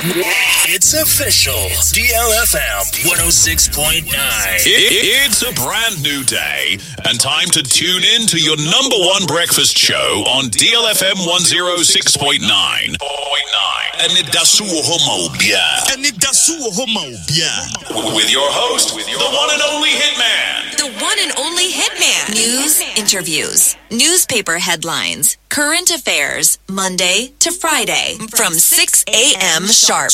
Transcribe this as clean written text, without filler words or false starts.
It's official. DLFM 106.9. It's a brand new day and time to tune in to your number one breakfast show on DLFM 106.9. With your host, the one and only Hitman. The one and only Hitman. News, interviews, newspaper headlines, current affairs, Monday to Friday from 6 a.m. sharp.